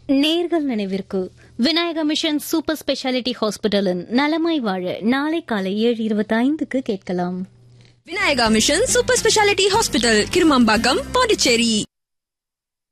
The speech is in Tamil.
நேர்கள் நினைவிற்கு விநாயகா மிஷன் சூப்பர் ஸ்பெஷாலிட்டி ஹாஸ்பிட்டலின் நலமாய் வாழ நாளை காலை 7:25 கேட்கலாம். Vinayaka mission super speciality hospital, Kirumampakkam, Pondicherry.